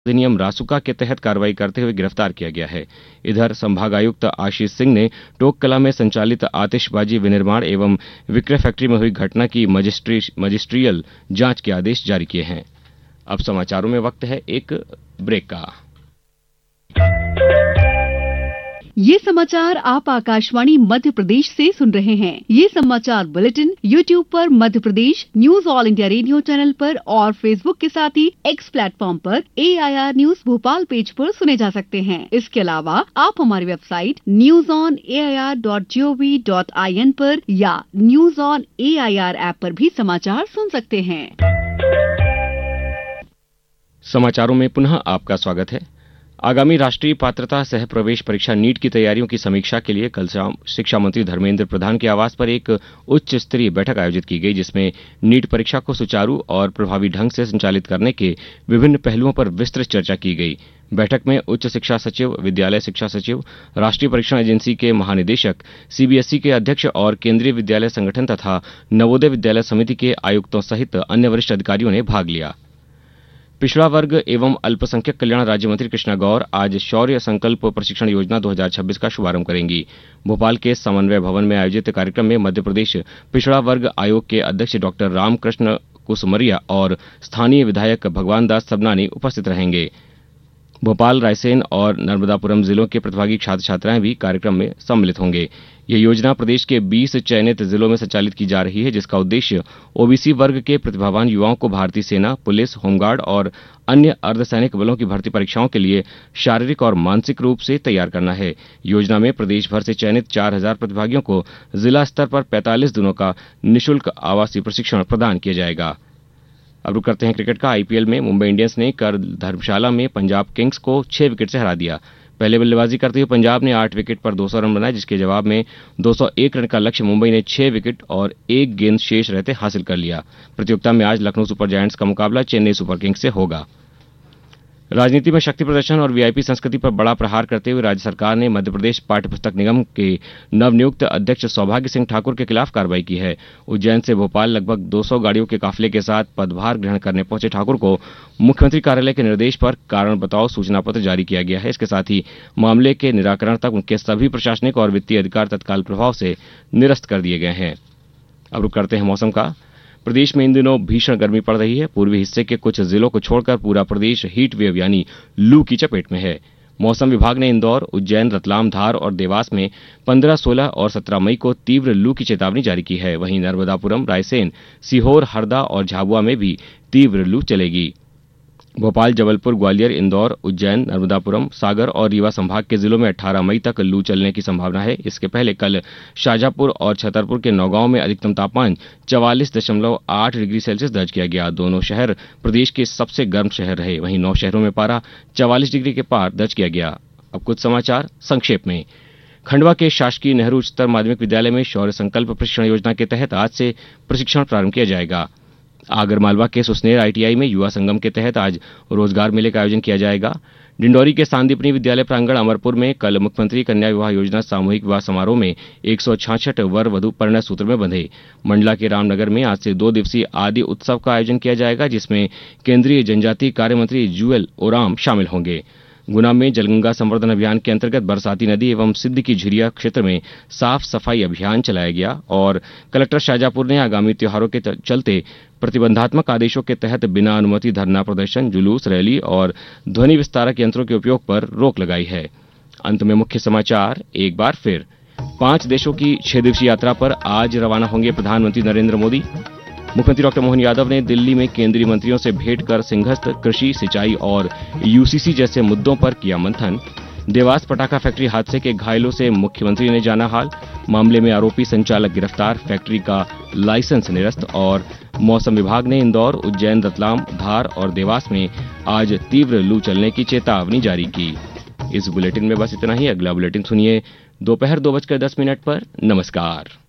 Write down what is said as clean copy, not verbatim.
अधिनियम रासुका के तहत कार्रवाई करते हुए गिरफ्तार किया गया है। इधर संभागायुक्त आशीष सिंह ने टोक कला में संचालित आतिशबाजी विनिर्माण एवं विक्रय फैक्ट्री में हुई घटना की मजिस्ट्रियल जांच के आदेश जारी किए हैं। अब समाचारों में वक्त है एक ब्रेक का। ये समाचार आप आकाशवाणी मध्य प्रदेश से सुन रहे हैं। ये समाचार बुलेटिन YouTube पर Madhya Pradesh news all India radio channel पर और फेसबुक के साथ ही X प्लेटफॉर्म पर AIR न्यूज भोपाल पेज पर सुने जा सकते हैं। इसके अलावा आप हमारी वेबसाइट newsonair.gov.in पर या न्यूज ऑन AIR ऐप पर भी समाचार सुन सकते हैं। समाचारों में पुनः आपका स्वागत है। आगामी राष्ट्रीय पात्रता सह प्रवेश परीक्षा नीट की तैयारियों की समीक्षा के लिए कल शाम शिक्षा मंत्री धर्मेंद्र प्रधान के आवास पर एक उच्च स्तरीय बैठक आयोजित की गई, जिसमें नीट परीक्षा को सुचारू और प्रभावी ढंग से संचालित करने के विभिन्न पहलुओं पर विस्तृत चर्चा की गई। बैठक में उच्च शिक्षा सचिव, विद्यालय शिक्षा सचिव, राष्ट्रीय परीक्षण एजेंसी के महानिदेशक, CBSE के अध्यक्ष और केंद्रीय विद्यालय संगठन तथा नवोदय विद्यालय समिति के आयुक्तों सहित अन्य वरिष्ठ अधिकारियों ने भाग लिया। पिछड़ा वर्ग एवं अल्पसंख्यक कल्याण राज्य मंत्री कृष्णा गौर आज शौर्य संकल्प प्रशिक्षण योजना 2026 का शुभारंभ करेंगी। भोपाल के समन्वय भवन में आयोजित कार्यक्रम में मध्य प्रदेश पिछड़ा वर्ग आयोग के अध्यक्ष डॉक्टर रामकृष्ण कुसमरिया और स्थानीय विधायक भगवान दास सबनानी उपस्थित रहेंगे। भोपाल, रायसेन और नर्मदापुरम जिलों के प्रतिभागी छात्र छात्राएं भी कार्यक्रम में सम्मिलित होंगे। यह योजना प्रदेश के 20 चयनित जिलों में संचालित की जा रही है, जिसका उद्देश्य ओबीसी वर्ग के प्रतिभावान युवाओं को भारतीय सेना, पुलिस, होमगार्ड और अन्य अर्धसैनिक बलों की भर्ती परीक्षाओं के लिए शारीरिक और मानसिक रूप से तैयार करना है। योजना में प्रदेश भर से चयनित 4000 प्रतिभागियों को जिला स्तर पर 45 दिनों का निःशुल्क आवासीय प्रशिक्षण प्रदान किया जाएगा। अब रुक करते हैं क्रिकेट का। IPL में मुंबई इंडियंस ने कल धर्मशाला में पंजाब किंग्स को 6 विकेट से हरा दिया। पहले बल्लेबाजी करते हुए पंजाब ने 8 विकेट पर 200 रन बनाए, जिसके जवाब में 201 रन का लक्ष्य मुंबई ने 6 विकेट और 1 गेंद शेष रहते हासिल कर लिया। प्रतियोगिता में आज लखनऊ सुपर जायंट्स का मुकाबला चेन्नई सुपर किंग्स से होगा। राजनीति में शक्ति प्रदर्शन और VIP संस्कृति पर बड़ा प्रहार करते हुए राज्य सरकार ने मध्य प्रदेश पाठ्य पुस्तक निगम के नवनियुक्त अध्यक्ष सौभाग्य सिंह ठाकुर के खिलाफ कार्रवाई की है। उज्जैन से भोपाल लगभग 200 गाड़ियों के काफिले के साथ पदभार ग्रहण करने पहुंचे ठाकुर को मुख्यमंत्री कार्यालय के निर्देश पर कारण बताओ सूचना पत्र जारी किया गया है। इसके साथ ही मामले के निराकरण तक उनके सभी प्रशासनिक और वित्तीय अधिकार तत्काल प्रभाव से निरस्त कर दिए गए हैं। अब रुक करते हैं मौसम का। प्रदेश में इन दिनों भीषण गर्मी पड़ रही है। पूर्वी हिस्से के कुछ जिलों को छोड़कर पूरा प्रदेश हीट वेव यानी लू की चपेट में है। मौसम विभाग ने इंदौर, उज्जैन, रतलाम, धार और देवास में 15, 16 और 17 मई को तीव्र लू की चेतावनी जारी की है। वहीं नर्मदापुरम, रायसेन, सीहोर, हरदा और झाबुआ में भी तीव्र लू चलेगी। भोपाल, जबलपुर, ग्वालियर, इंदौर, उज्जैन, नर्मदापुरम, सागर और रीवा संभाग के जिलों में 18 मई तक लू चलने की संभावना है। इसके पहले कल शाजापुर और छतरपुर के नौगांव में अधिकतम तापमान 44.8 डिग्री सेल्सियस दर्ज किया गया। दोनों शहर प्रदेश के सबसे गर्म शहर रहे। वहीं 9 शहरों में पारा 44 डिग्री के पार दर्ज किया गया। अब कुछ समाचार संक्षेप में। खंडवा के शासकीय नेहरू उच्चतर माध्यमिक विद्यालय में शौर्य संकल्प प्रशिक्षण योजना के तहत आज से प्रशिक्षण प्रारंभ किया जाएगा। आगरमालवा के सुसनेर ITI में युवा संगम के तहत आज रोजगार मेले का आयोजन किया जाएगा। डिंडौरी के सांदीपनी विद्यालय प्रांगण अमरपुर में कल मुख्यमंत्री कन्या विवाह योजना सामूहिक विवाह समारोह में 166 वर वधु परिणय सूत्र में बंधे। मंडला के रामनगर में आज से 2 दिवसीय आदि उत्सव का आयोजन किया जाएगा, जिसमें केंद्रीय जनजातीय कार्य मंत्री जुएल ओराम शामिल होंगे। गुना में जलगंगा संवर्धन अभियान के अंतर्गत बरसाती नदी एवं सिद्ध की झिरिया क्षेत्र में साफ सफाई अभियान चलाया गया और कलेक्टर शाहजहांपुर ने आगामी त्योहारों के चलते प्रतिबंधात्मक आदेशों के तहत बिना अनुमति धरना प्रदर्शन, जुलूस, रैली और ध्वनि विस्तारक यंत्रों के उपयोग पर रोक लगाई है। अंत में मुख्य समाचार एक बार फिर। 5 देशों की 6 दिवसीय यात्रा पर आज रवाना होंगे प्रधानमंत्री नरेंद्र मोदी। मुख्यमंत्री डॉक्टर मोहन यादव ने दिल्ली में केंद्रीय मंत्रियों से भेंट कर सिंहस्थ, कृषि, सिंचाई और UCC जैसे मुद्दों पर किया मंथन। देवास पटाखा फैक्ट्री हादसे के घायलों से मुख्यमंत्री ने जाना हाल। मामले में आरोपी संचालक गिरफ्तार, फैक्ट्री का लाइसेंस निरस्त। और मौसम विभाग ने इंदौर, उज्जैन, रतलाम, धार और देवास में आज तीव्र लू चलने की चेतावनी जारी की। इस बुलेटिन में बस इतना ही। अगला बुलेटिन सुनिए दोपहर 2:10 पर। नमस्कार।